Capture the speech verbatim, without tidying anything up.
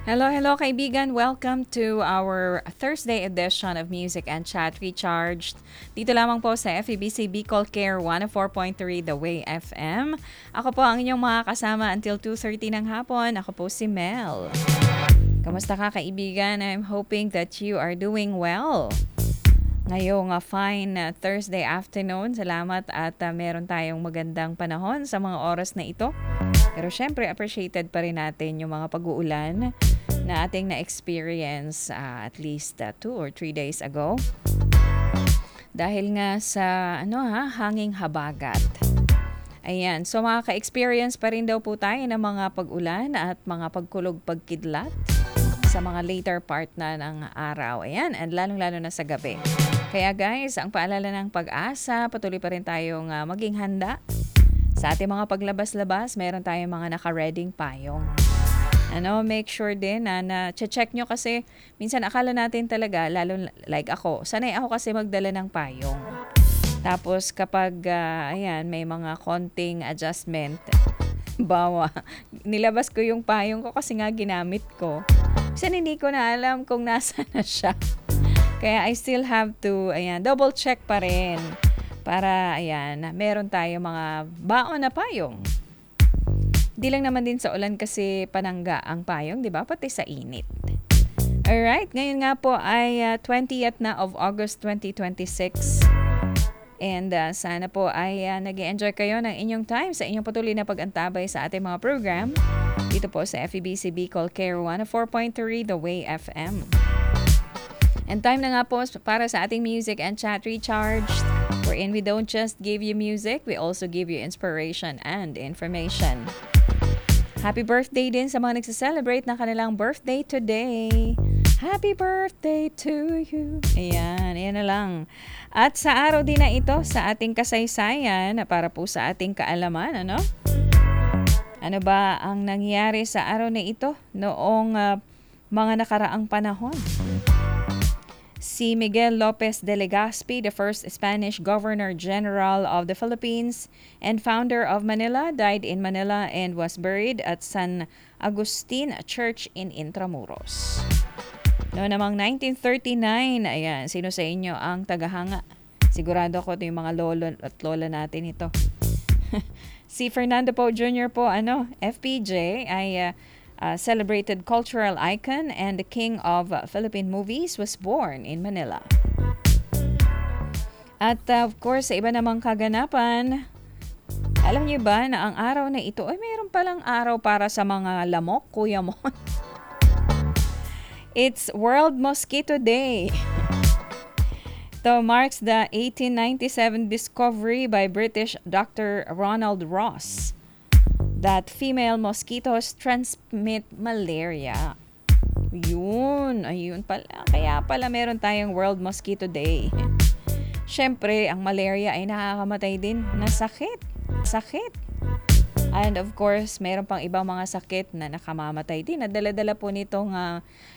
Hello, hello kaibigan. Welcome to our Thursday edition of Music and Chat Recharged. Dito lamang po sa F E B C Bicol Care one oh four point three The Way F M. Ako po ang inyong mga kasama until two thirty ng hapon. Ako po si Mel. Kamusta ka kaibigan? I'm hoping that you are doing well. Ngayong uh, fine uh, Thursday afternoon, salamat at uh, meron tayong magandang panahon sa mga oras na ito. Pero syempre, appreciated pa rin natin yung mga pag-uulan na ating na-experience uh, at least uh, two or three days ago. Dahil nga sa ano ha, hanging habagat. Ayan, so makaka-experience pa rin daw po tayo ng mga pag-ulan at mga pagkulog pagkidlat sa mga later part na ng araw. Ayan, and lalong-lalo na sa gabi. Kaya guys, ang paalala ng pag-asa, patuloy pa rin tayong uh, maging handa. Sa ating mga paglabas-labas, meron tayong mga naka-reading payong. Ano, make sure din na na-check nyo kasi minsan akala natin talaga, lalo like ako, sanay ako kasi magdala ng payong. Tapos kapag, uh, ayan, may mga konting adjustment, bawa, nilabas ko yung payong ko kasi nga ginamit ko. Kasi hindi ko na alam kung nasa na siya. Kaya I still have to, ayan, double check pa rin. Para, ayan, meron tayo mga baon na payong. Di lang naman din sa ulan kasi panangga ang payong, di ba? Pati sa init. Alright, ngayon nga po ay uh, twentieth na of August twenty twenty-six. And uh, sana po ay uh, nag-enjoy kayo ng inyong time sa inyong patuloy na pag-antabay sa ating mga program. Dito po sa F E B C Bicol Care one oh four point three The Way F M. And time na nga po para sa ating Music and Chat Recharged, wherein we don't just give you music, we also give you inspiration and information. Happy birthday din sa mga nagsiselebrate ng kanilang birthday today. Happy birthday to you. Ayan, ayan na lang. At sa araw din na ito, sa ating kasaysayan, para po sa ating kaalaman, ano? Ano ba ang nangyari sa araw na ito noong uh, mga nakaraang panahon? Si Miguel Lopez de Legazpi, the first Spanish Governor-General of the Philippines and founder of Manila, died in Manila and was buried at San Agustin Church in Intramuros. Noong namang nineteen thirty-nine, ayan, sino sa inyo ang tagahanga? Sigurado ko ito yung mga lolo at lola natin ito. Si Fernando Poe Junior po, ano, F P J, ay uh, uh, celebrated cultural icon and the king of uh, Philippine movies, was born in Manila. At uh, of course, sa iba namang kaganapan, alam niyo ba na ang araw na ito, ay mayroon palang araw para sa mga lamok, Kuya Mon? It's World Mosquito Day. Ito marks the eighteen ninety-seven discovery by British Doctor Ronald Ross that female mosquitoes transmit malaria. Yun, ayun pala. Kaya pala meron tayong World Mosquito Day. Siyempre, ang malaria ay nakakamatay din na sakit. Sakit. And of course, meron pang ibang mga sakit na nakamamatay din. Nadala-dala po nitong uh,